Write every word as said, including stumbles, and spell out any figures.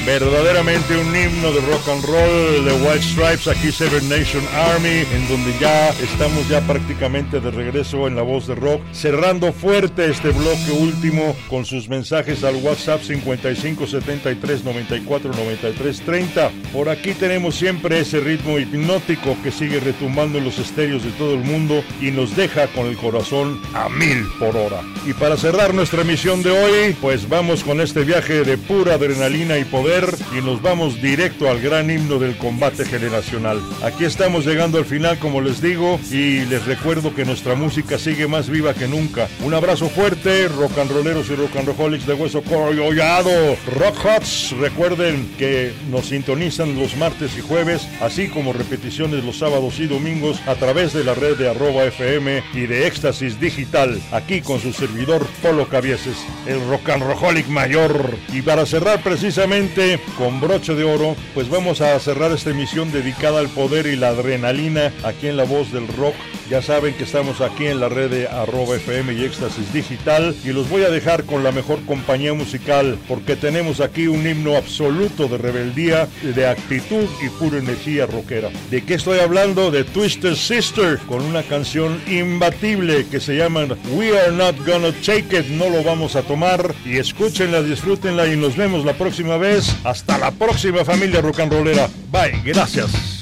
verdaderamente un himno de rock and roll de White Stripes, aquí Seven Nation Army, en donde ya estamos ya prácticamente de regreso en la voz de rock, cerrando fuerte este bloque último con sus mensajes al WhatsApp cincuenta y cinco setenta y tres noventa y cuatro noventa y tres treinta. Por aquí tenemos siempre ese ritmo hipnótico que sigue retumbando en los estéreos de todo el mundo y nos deja con el corazón a mil por hora. Y para cerrar nuestra emisión de hoy, pues vamos con este viaje de pura adrenalina y poder y nos vamos directo al gran himno del combate generacional. Aquí estamos llegando al final, como les digo, y les recuerdo que nuestra música sigue más viva que nunca. Un abrazo fuerte, rock and rolleros y rock and rollholics de hueso collado, Rock Hots. Recuerden que nos sintonizan los martes y jueves, así como repeticiones los sábados y domingos a través de la red de arroba F M y de Éxtasis Digital, aquí con su servidor Polo Cabieses, el rock and rollholic mayor. Y para cerrar precisamente con broche de oro, pues vamos a cerrar esta emisión dedicada al poder y la adrenalina aquí en La Voz del Rock. Ya saben que estamos aquí en la red de arroba F M y Éxtasis Digital y los voy a dejar con la mejor compañía musical porque tenemos aquí un himno absoluto de rebeldía, de actitud y pura energía rockera. ¿De qué estoy hablando? De Twisted Sister, con una canción imbatible que se llama We Are Not Gonna Take It, no lo vamos a tomar, y escúchenla, disfrútenla y nos vemos la próxima vez. Hasta la próxima, familia rock and rollera. Bye, gracias.